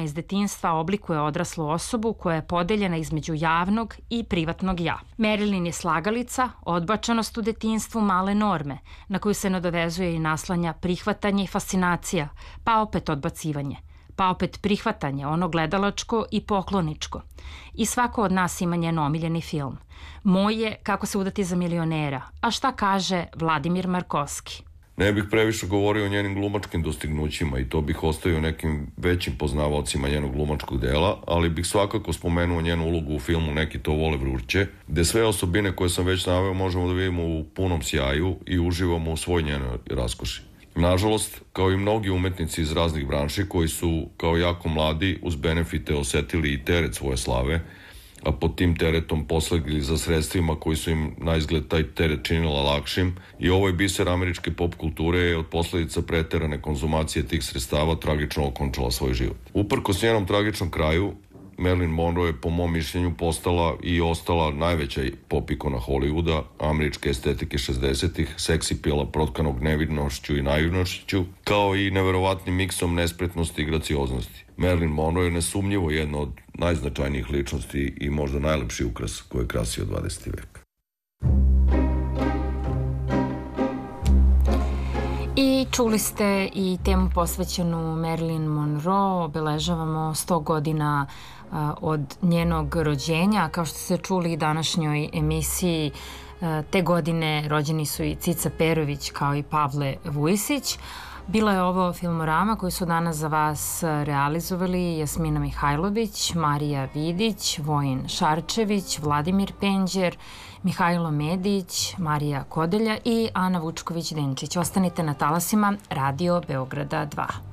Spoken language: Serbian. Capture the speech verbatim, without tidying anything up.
trauma iz detinjstva oblikuje odraslu osobu koja je podeljena između javnog i privatnog ja. Marilyn je slagalica, odbačenost u detinjstvu male norme, na koju se nadovezuje i naslanja prihvatanje i fascinacija, pa opet odbacivanje, pa opet prihvatanje, ono gledalačko i pokloničko. I svako od nas ima njen omiljeni film. Moj je Kako se udati za milionera, a šta kaže Vladimir Markovski? Ne bih previše govorio o njenim glumačkim dostignućima i to bih ostavio nekim većim poznavalcima njenog glumačkog dela, ali bih svakako spomenuo njenu ulogu u filmu Neki to vole vruće, gde sve osobine koje sam već naveo možemo da vidimo u punom sjaju i uživamo u svoj njenoj raskoši. Nažalost, kao i mnogi umetnici iz raznih branši koji su kao jako mladi uz benefite osetili i teret svoje slave, a pod tim teretom poslegli za sredstvima koji su im na izgled taj teret činila lakšim, i ovoj biser američke pop kulture je od posledica preterane konzumacije tih sredstava tragično okončala svoj život. Uprkos njenom tragičnom kraju, Marilyn Monroe je po mom mišljenju postala i ostala najveća pop ikona Hollywooda, američke estetike šezdesetih, seksi pila protkanog nevidnošću i naivnošću, kao i neverovatnim miksom nespretnosti i gracioznosti. Marilyn Monroe je nesumnjivo jedna od najznačajnijih ličnosti i možda najlepši ukras koji je krasio dvadeseti vek. I čuli ste i temu posvećenu Marilyn Monroe. Obeležavamo sto godina od njenog rođenja. Kao što ste čuli i današnjoj emisiji, te godine rođeni su i Cica Perović kao i Pavle Vujsić. Bila je ovo Filmorama koju su danas za vas realizovali Jasmina Mihajlović, Marija Vidić, Vojin Šarčević, Vladimir Penđer, Mihajlo Medić, Marija Kodelja i Ana Vučković-Denčić. Ostanite na talasima Radio Beograda dva.